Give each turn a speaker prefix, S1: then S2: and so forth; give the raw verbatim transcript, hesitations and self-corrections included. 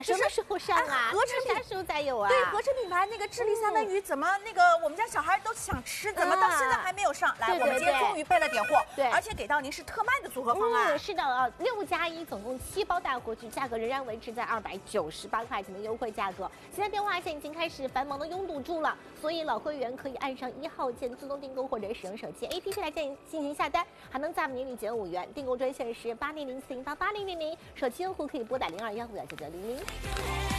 S1: 什么时候上啊？
S2: 合成
S1: 啥时候才有啊？
S2: 对，合成品牌那个智利三文鱼怎么那个我们家小孩都想吃，怎么到现在还没有上？来，我们今天终于备了点货，
S1: 对，
S2: 而且给到您是特卖的组合方案。
S1: 是的啊，六加一，总共七包带回去，价格仍然维持在二百九十八块钱的优惠价格。现在变化线已经开始繁忙的拥堵住了，所以老会员可以按上一号键自动订购，或者使用手机 A P P 来进进行下单，还能在年里减五元。订购专线是八零零四零八八零零零，手机用户可以拨打零二幺五幺九九零零。